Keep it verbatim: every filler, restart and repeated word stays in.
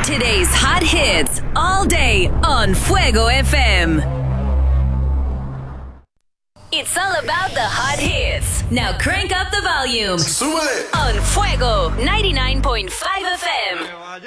Today's hot hits all day on Fuego F M. It's all about the hot hits. Now crank up the volume Súbele. on Fuego ninety-nine point five F M.